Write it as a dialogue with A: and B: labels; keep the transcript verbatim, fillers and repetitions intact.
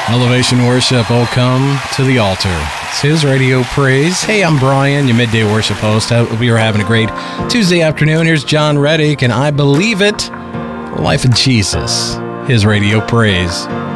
A: Elevation Worship, oh come to the altar. It's his radio praise. Hey, I'm Brian, your midday worship host. I hope you're having a great Tuesday afternoon. Here's John Reddick, and I believe it, Life of Jesus, his radio praise.